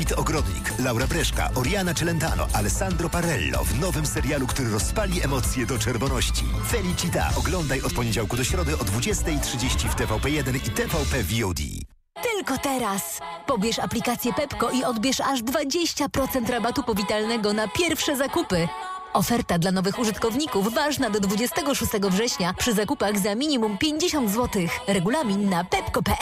Pete Ogrodnik, Laura Breszka, Oriana Celentano, Alessandro Parello w nowym serialu, który rozpali emocje do czerwoności. Felicita. Oglądaj od poniedziałku do środy o 20:30 w TVP1 i TVP VOD. Tylko teraz. Pobierz aplikację Pepko i odbierz aż 20% rabatu powitalnego na pierwsze zakupy. Oferta dla nowych użytkowników ważna do 26 września przy zakupach za minimum 50 zł. Regulamin na pepko.pl.